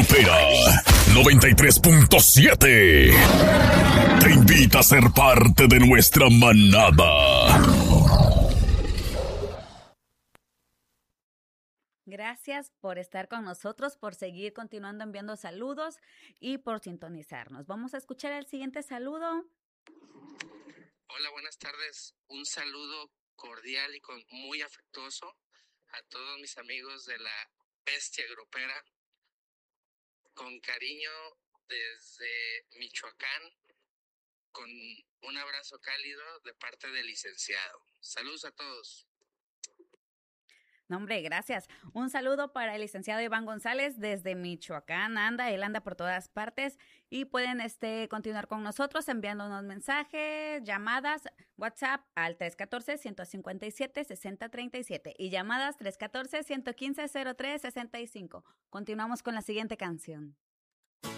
Grupera 93.7 te invita a ser parte de nuestra manada. Gracias por estar con nosotros, por seguir continuando enviando saludos y por sintonizarnos. Vamos a escuchar el siguiente saludo. Hola, buenas tardes. Un saludo cordial y muy afectuoso a todos mis amigos de la Bestia Grupera. Con cariño desde Michoacán, con un abrazo cálido de parte del licenciado. Saludos a todos. No, hombre, gracias. Un saludo para el licenciado Iván González desde Michoacán. Él anda por todas partes y pueden continuar con nosotros enviándonos mensajes, llamadas, WhatsApp al 314-157-6037 y llamadas 314-115-0365. Continuamos con la siguiente canción.